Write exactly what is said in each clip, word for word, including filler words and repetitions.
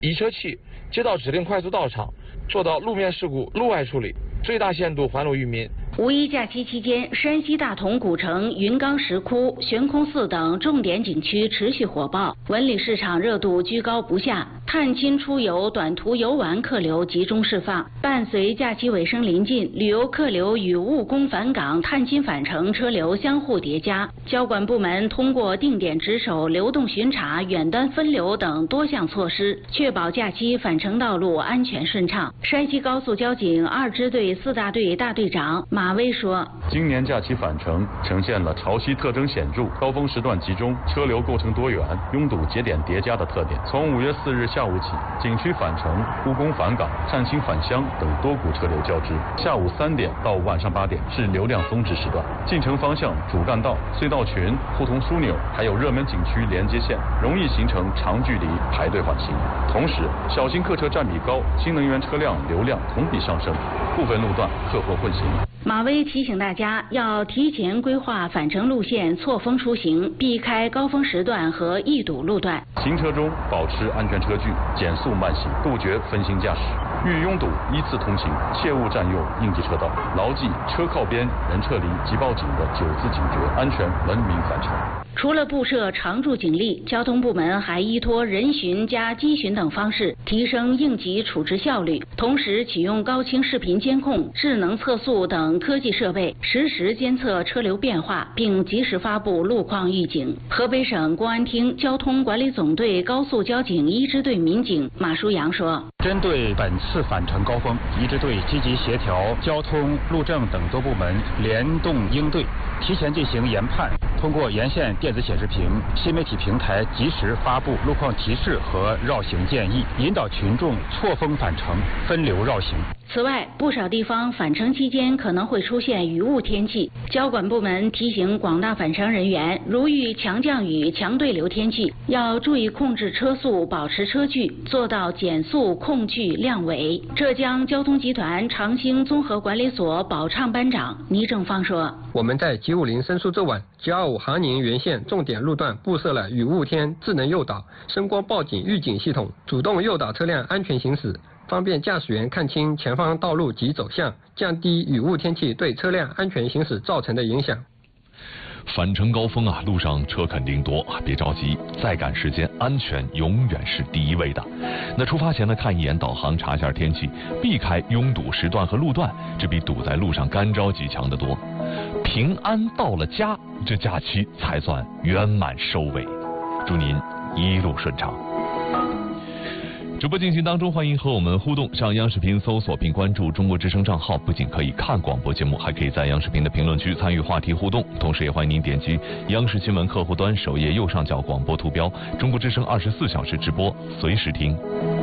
移车器接到指定快速道场，做到路面事故路外处理，最大限度还路于民。 五一假期期间，山西大同古城、云冈石窟、悬空寺等重点景区持续火爆，文旅市场热度居高不下，探亲出游、短途游玩客流集中释放。伴随假期尾声临近，旅游客流与务工返岗、探亲返程车流相互叠加。交管部门通过定点值守、流动巡查、远端分流等多项措施，确保假期返程道路安全顺畅。山西高速交警二支队四大队大队长马威说：“ 今年假期返程呈现了潮汐特征显著、高峰时段集中、车流构成多元、拥堵节点叠加的特点。从五月四日下午起，景区返程、务工返岗、探亲返乡等多股车流交织。下午三点到晚上八点是流量峰值时段，进城方向主干道、隧道群、互通枢纽还有热门景区连接线容易形成长距离排队缓行。同时，小型客车占比高，新能源车辆流量同比上升，部分路段客货混行。” 马威提醒大家要提前规划返程路线，错峰出行，避开高峰时段和易堵路段。 行车中保持安全车距，减速慢行，杜绝分心驾驶。遇拥堵依次通行，切勿占用应急车道。牢记车靠边、人撤离即报警的九字警诀，安全文明返程。 除了布设常驻警力，交通部门还依托人巡加机巡等方式提升应急处置效率，同时启用高清视频监控、智能测速等科技设备，实时监测车流变化，并及时发布路况预警。河北省公安厅交通管理总队高速交警一支队民警马书阳说：“ 针对本次返程高峰，一支队积极协调交通、路政等多部门联动应对，提前进行研判，通过沿线电子显示屏、新媒体平台及时发布路况提示和绕行建议，引导群众错峰返程、分流绕行。” 此外，不少地方返程期间可能会出现雨雾天气，交管部门提醒广大返程人员，如遇强降雨、强对流天气，要注意控制车速，保持车距，做到减速、控距、量尾。浙江交通集团长兴综合管理所保畅班长倪正芳说：“ 我们在G五零申诉周晚、G二五杭宁原线重点路段布设了雨雾天智能诱导、声光报警预警系统，主动诱导车辆安全行驶，方便驾驶员看清前方道路及走向，降低雨雾天气对车辆安全行驶造成的影响。” 返程高峰啊，路上车肯定多，别着急，再赶时间，安全永远是第一位的。那出发前呢，看一眼导航，查一下天气，避开拥堵时段和路段，这比堵在路上干着急强得多。平安到了家，这假期才算圆满收尾。祝您一路顺畅。直播进行当中，欢迎和我们互动。上央视频搜索并关注中国之声账号，不仅可以看广播节目，还可以在央视频的评论区参与话题互动。同时也欢迎您点击央视新闻客户端首页右上角广播图标，中国之声二十四小时直播，随时听。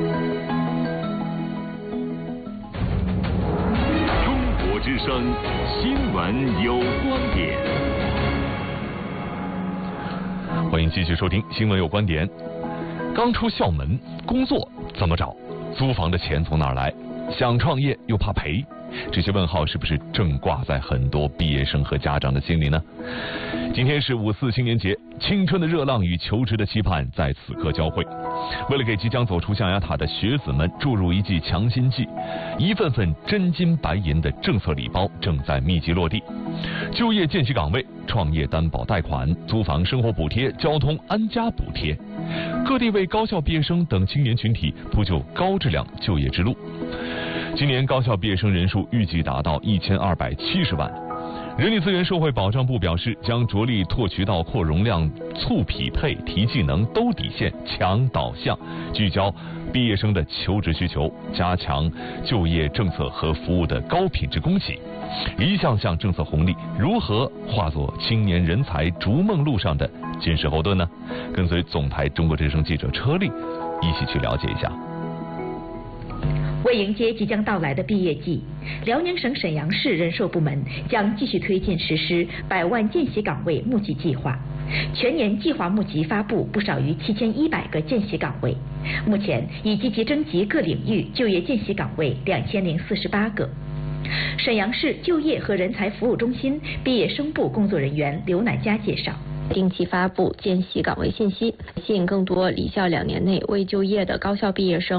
中国之声新闻有观点， 欢迎继续收听新闻有观点。刚出校门，工作怎么找？租房的钱从哪儿来？想创业又怕赔，这些问号是不是正挂在很多毕业生和家长的心里呢？今天是五四青年节，青春的热浪与求职的期盼在此刻交汇。为了给即将走出象牙塔的学子们注入一剂强心剂，一份份真金白银的政策礼包正在密集落地。就业见习岗位、创业担保贷款、租房生活补贴、交通安家补贴，各地为高校毕业生等青年群体铺就高质量就业之路。今年高校毕业生人数预计达到一千二百七十万。人力资源社会保障部表示，将着力拓渠道、扩容量、促匹配、提技能、兜底线、强导向，聚焦毕业生的求职需求，加强就业政策和服务的高品质供给。一项项政策红利如何化作青年人才逐梦路上的坚实后盾呢？跟随总台中国之声记者车丽一起去了解一下。 为迎接即将到来的毕业季，辽宁省沈阳市人社部门将继续推进实施百万见习岗位募集计划，全年计划募集发布不少于七千一百个见习岗位，目前已积极征集各领域就业见习岗位两千零四十八个。沈阳市就业和人才服务中心毕业生部工作人员刘乃佳介绍， 定期发布见习岗位信息，吸引更多离校两年内未就业的高校毕业生